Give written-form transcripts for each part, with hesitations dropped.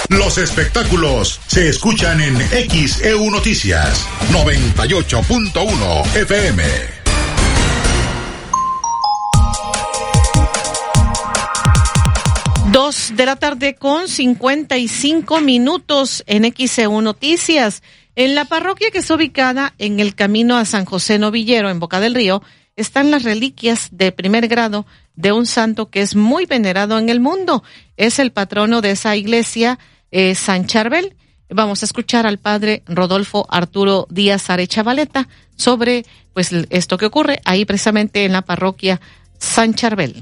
Los espectáculos se escuchan en XEU Noticias 98.1 FM. Dos de la tarde con 55 minutos en XEU Noticias. En la parroquia que está ubicada en el camino a San José Novillero, en Boca del Río, están las reliquias de primer grado de un santo que es muy venerado en el mundo. Es el patrono de esa iglesia, San Charbel. Vamos a escuchar al padre Rodolfo Arturo Díaz Arechavaleta sobre pues esto que ocurre ahí precisamente en la parroquia San Charbel.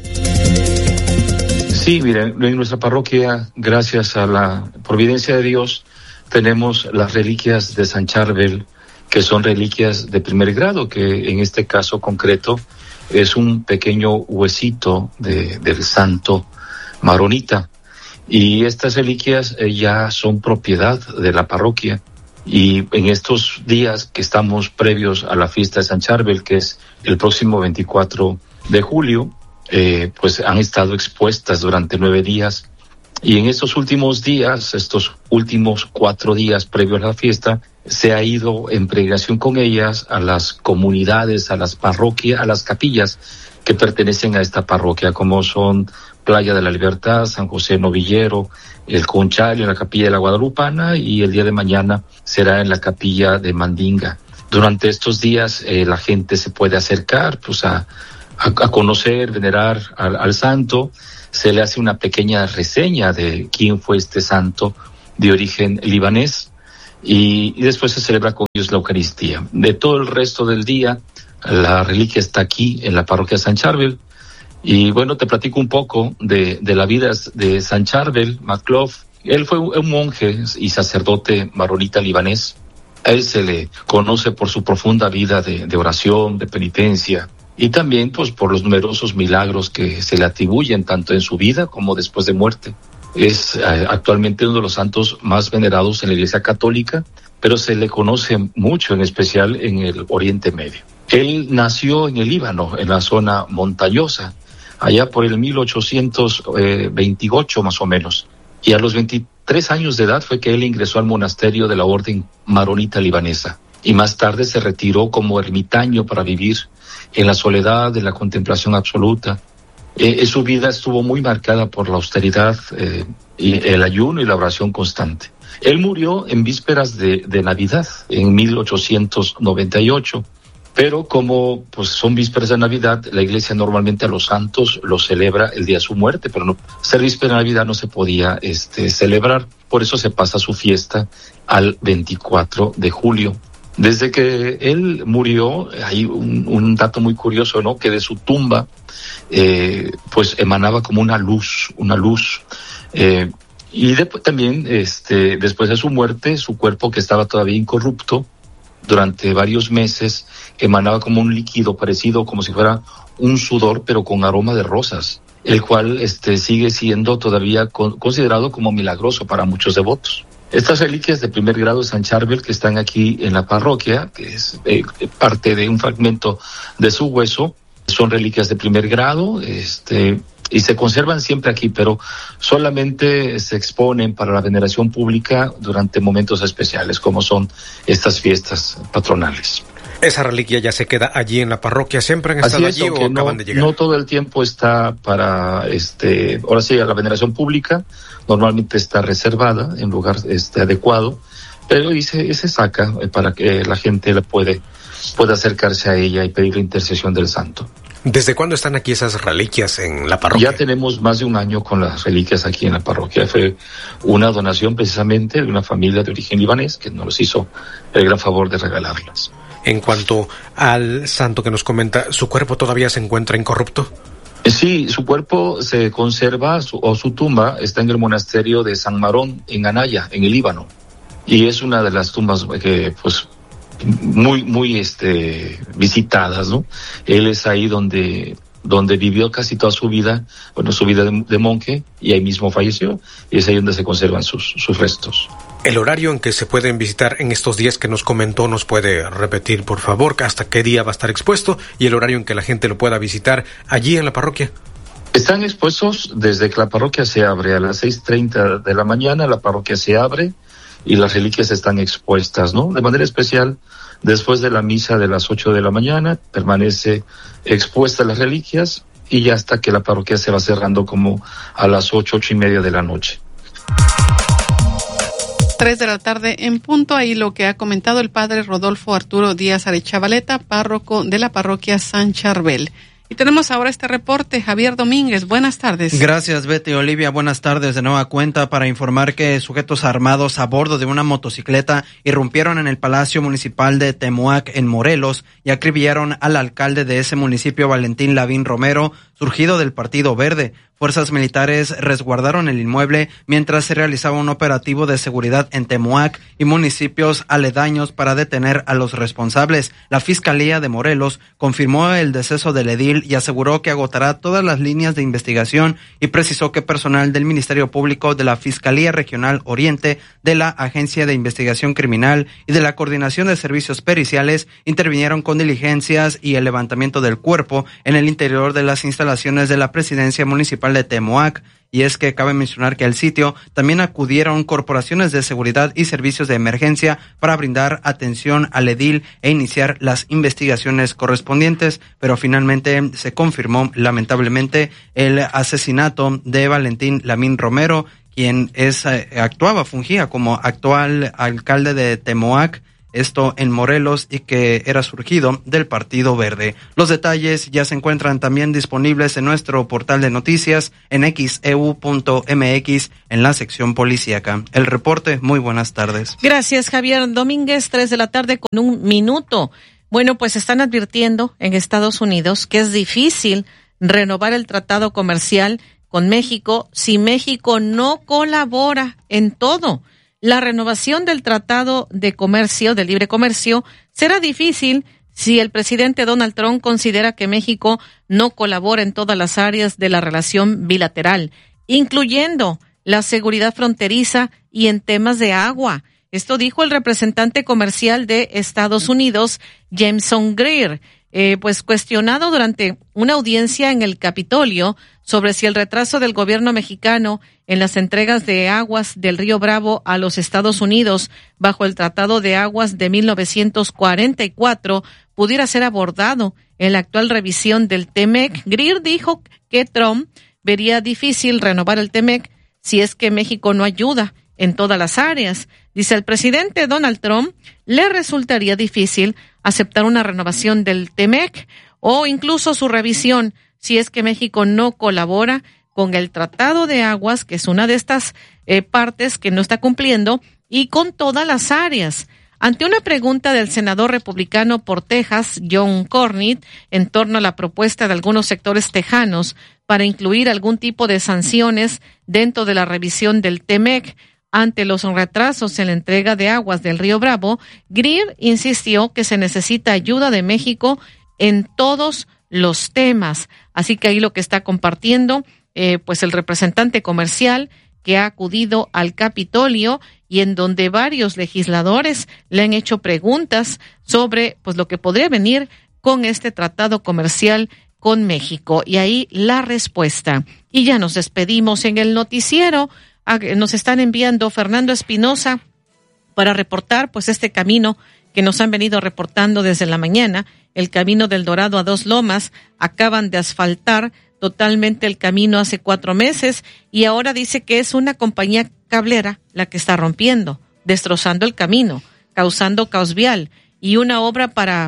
Sí, miren, en nuestra parroquia, gracias a la providencia de Dios, tenemos las reliquias de San Charbel, que son reliquias de primer grado, que en este caso concreto es un pequeño huesito del santo maronita. Y estas reliquias ya son propiedad de la parroquia. Y en estos días que estamos previos a la fiesta de San Charbel, que es el próximo 24 de julio, pues han estado expuestas durante 9 días. Y en estos últimos días, estos últimos 4 días previos a la fiesta, se ha ido en peregrinación con ellas a las comunidades, a las parroquias, a las capillas que pertenecen a esta parroquia, como son Playa de la Libertad, San José Novillero, el Conchalio, la capilla de la Guadalupana, y el día de mañana será en la capilla de Mandinga. Durante estos días la gente se puede acercar pues a conocer, venerar al santo. Se le hace una pequeña reseña de quién fue este santo de origen libanés y después se celebra con ellos la Eucaristía. De todo el resto del día, la reliquia está aquí en la parroquia San Charbel. Y bueno, te platico un poco de la vida de San Charbel Maclov. Él fue un monje y sacerdote maronita libanés. A él se le conoce por su profunda vida de oración, de penitencia, y también pues por los numerosos milagros que se le atribuyen tanto en su vida como después de muerte. Es actualmente uno de los santos más venerados en la Iglesia Católica, pero se le conoce mucho, en especial en el Oriente Medio. Él nació en el Líbano, en la zona montañosa, allá por el 1828 más o menos, y a los 23 años de edad fue que él ingresó al monasterio de la orden maronita libanesa, y más tarde se retiró como ermitaño para vivir en la soledad de la contemplación absoluta. Su vida estuvo muy marcada por la austeridad, y el ayuno y la oración constante. Él murió en vísperas de Navidad, en 1898, pero como pues son vísperas de Navidad, la iglesia normalmente a los santos los celebra el día de su muerte, pero no, ser víspera de Navidad no se podía celebrar, por eso se pasa su fiesta al 24 de julio. Desde que él murió, hay un dato muy curioso, ¿no? Que de su tumba, pues emanaba como una luz. Y después también, después de su muerte, su cuerpo, que estaba todavía incorrupto, durante varios meses, emanaba como un líquido parecido, como si fuera un sudor, pero con aroma de rosas, el cual, sigue siendo todavía considerado como milagroso para muchos devotos. Estas reliquias de primer grado de San Charbel que están aquí en la parroquia, que es parte de un fragmento de su hueso, son reliquias de primer grado, y se conservan siempre aquí, pero solamente se exponen para la veneración pública durante momentos especiales, como son estas fiestas patronales. ¿Esa reliquia ya se queda allí en la parroquia? ¿Siempre han estado allí o acaban de llegar? No todo el tiempo está para, ahora sí, a la veneración pública. Normalmente está reservada en lugar adecuado, pero se saca para que la gente pueda acercarse a ella y pedir la intercesión del santo. ¿Desde cuándo están aquí esas reliquias en la parroquia? Ya tenemos más de un año con las reliquias aquí en la parroquia. Fue una donación precisamente de una familia de origen libanés que nos hizo el gran favor de regalarlas. En cuanto al santo que nos comenta, ¿su cuerpo todavía se encuentra incorrupto? Sí, su cuerpo se conserva, su tumba está en el monasterio de San Marón, en Anaya, en el Líbano. Y es una de las tumbas que, pues, muy visitadas, ¿no? Él es ahí donde vivió casi toda su vida, su vida de monje, y ahí mismo falleció, y es ahí donde se conservan sus restos. El horario en que se pueden visitar en estos días que nos comentó, ¿nos puede repetir, por favor, hasta qué día va a estar expuesto y el horario en que la gente lo pueda visitar allí en la parroquia? Están expuestos desde que la parroquia se abre a las 6:30 de la mañana, la parroquia se abre y las reliquias están expuestas, ¿no? De manera especial, después de la misa de las 8 de la mañana, permanece expuestas las reliquias y ya hasta que la parroquia se va cerrando como a las 8:30 de la noche. 3 de la tarde en punto, ahí lo que ha comentado el padre Rodolfo Arturo Díaz Arechavaleta, párroco de la parroquia San Charbel. Y tenemos ahora este reporte, Javier Domínguez, buenas tardes. Gracias, Betty. Olivia, buenas tardes de nueva cuenta para informar que sujetos armados a bordo de una motocicleta irrumpieron en el Palacio Municipal de Temuac en Morelos y acribillaron al alcalde de ese municipio, Valentín Lavín Romero, surgido del Partido Verde. Fuerzas militares resguardaron el inmueble mientras se realizaba un operativo de seguridad en Temuac y municipios aledaños para detener a los responsables. La Fiscalía de Morelos confirmó el deceso del edil y aseguró que agotará todas las líneas de investigación y precisó que personal del Ministerio Público, de la Fiscalía Regional Oriente, de la Agencia de Investigación Criminal y de la Coordinación de Servicios Periciales intervinieron con diligencias y el levantamiento del cuerpo en el interior de las instalaciones de la Presidencia Municipal de Temuac. Y es que cabe mencionar que al sitio también acudieron corporaciones de seguridad y servicios de emergencia para brindar atención al edil e iniciar las investigaciones correspondientes, pero finalmente se confirmó lamentablemente el asesinato de Valentín Lavín Romero, quien fungía como actual alcalde de Temuac, esto en Morelos, y que era surgido del Partido Verde. Los detalles ya se encuentran también disponibles en nuestro portal de noticias en xeu.mx en la sección policíaca. El reporte, muy buenas tardes. Gracias, Javier Domínguez, 3 de la tarde con 1 minuto. Bueno, pues están advirtiendo en Estados Unidos que es difícil renovar el tratado comercial con México si México no colabora en todo. La renovación del Tratado de Comercio, de Libre Comercio, será difícil si el presidente Donald Trump considera que México no colabora en todas las áreas de la relación bilateral, incluyendo la seguridad fronteriza y en temas de agua. Esto dijo el representante comercial de Estados Unidos, Jameson Greer, pues cuestionado durante una audiencia en el Capitolio sobre si el retraso del gobierno mexicano en las entregas de aguas del río Bravo a los Estados Unidos bajo el Tratado de Aguas de 1944 pudiera ser abordado en la actual revisión del TEMEC. Greer dijo que Trump vería difícil renovar el TEMEC si es que México no ayuda en todas las áreas. Dice, el presidente Donald Trump le resultaría difícil aceptar una renovación del TEMEC o incluso su revisión si es que México no colabora con el Tratado de Aguas, que es una de estas partes que no está cumpliendo, y con todas las áreas. Ante una pregunta del senador republicano por Texas, John Cornyn, en torno a la propuesta de algunos sectores tejanos para incluir algún tipo de sanciones dentro de la revisión del TEMEC ante los retrasos en la entrega de aguas del río Bravo, Greer insistió que se necesita ayuda de México en todos los temas. Así que ahí lo que está compartiendo pues el representante comercial que ha acudido al Capitolio y en donde varios legisladores le han hecho preguntas sobre pues lo que podría venir con este tratado comercial con México. Y ahí la respuesta. Y ya nos despedimos en el noticiero. Nos están enviando Fernando Espinosa para reportar pues este camino que nos han venido reportando desde la mañana, el camino del Dorado a Dos Lomas. Acaban de asfaltar totalmente el camino hace 4 meses y ahora dice que es una compañía cablera la que está rompiendo, destrozando el camino, causando caos vial, y una obra para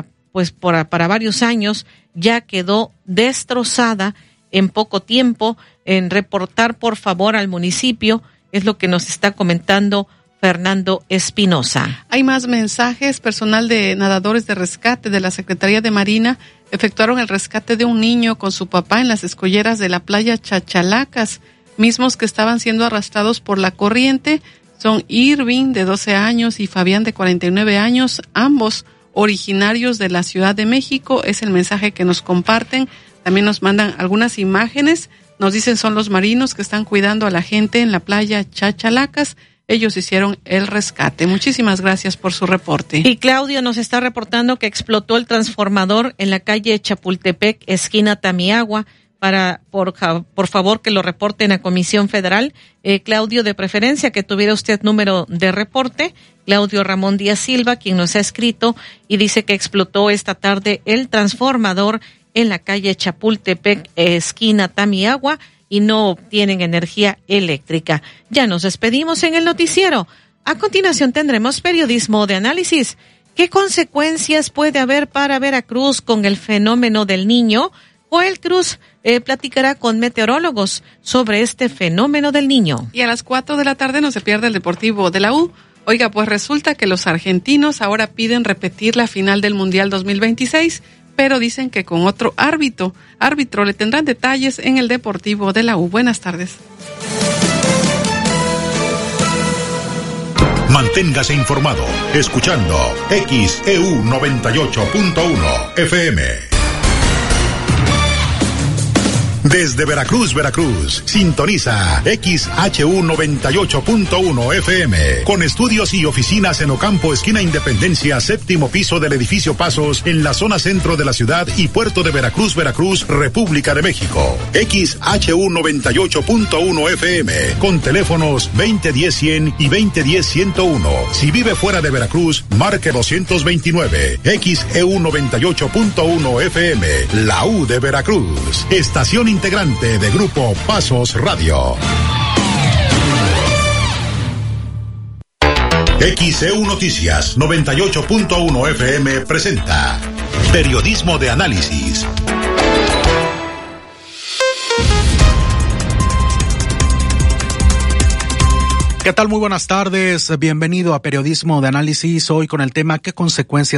varios años ya quedó destrozada en poco tiempo. En reportar por favor al municipio, es lo que nos está comentando Fernando Espinosa. Hay más mensajes. Personal de nadadores de rescate de la Secretaría de Marina efectuaron el rescate de un niño con su papá en las escolleras de la playa Chachalacas, mismos que estaban siendo arrastrados por la corriente. Son Irving, de 12 años, y Fabián, de 49 años, ambos originarios de la Ciudad de México. Es el mensaje que nos comparten. También nos mandan algunas imágenes. Nos dicen son los marinos que están cuidando a la gente en la playa Chachalacas. Ellos hicieron el rescate. Muchísimas gracias por su reporte. Y Claudio nos está reportando que explotó el transformador en la calle Chapultepec, esquina Tamiagua, por favor que lo reporten a Comisión Federal. Claudio, de preferencia que tuviera usted número de reporte. Claudio Ramón Díaz Silva, quien nos ha escrito y dice que explotó esta tarde el transformador en la calle Chapultepec, esquina Tamiagua, y no obtienen energía eléctrica. Ya nos despedimos en el noticiero. A continuación tendremos periodismo de análisis. ¿Qué consecuencias puede haber para Veracruz con el fenómeno del Niño? Joel Cruz platicará con meteorólogos sobre este fenómeno del Niño. Y a las 4 de la tarde no se pierde el Deportivo de la U. Oiga, pues resulta que los argentinos ahora piden repetir la final del Mundial 2026, pero dicen que con otro árbitro. Le tendrán detalles en el Deportivo de la U. Buenas tardes. Manténgase informado escuchando XEU 98.1 FM. Desde Veracruz, sintoniza XHU 98.1 FM, con estudios y oficinas en Ocampo, esquina Independencia, séptimo piso del edificio Pasos, en la zona centro de la ciudad y puerto de Veracruz, República de México. XHU 98.1 FM, con teléfonos 2010-100 y 2010-101. Si vive fuera de Veracruz, marque 229. XEU 98.1 FM, la U de Veracruz. Estación integrante de Grupo Pasos Radio. XEU Noticias 98.1 FM presenta Periodismo de Análisis. ¿Qué tal? Muy buenas tardes. Bienvenido a Periodismo de Análisis. Hoy con el tema ¿qué consecuencias